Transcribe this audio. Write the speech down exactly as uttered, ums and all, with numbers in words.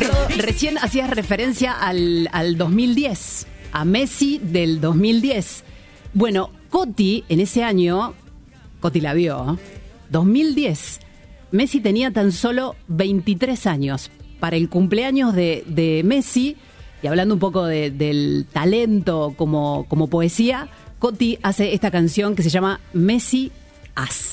Recién hacías referencia al, al dos mil diez, a Messi del dos mil diez. Bueno, Coti en ese año, Coti la vio, dos mil diez, Messi tenía tan solo veintitrés años. Para el cumpleaños de, de Messi, y hablando un poco de, del talento como, como poesía, Coti hace esta canción que se llama Messi As.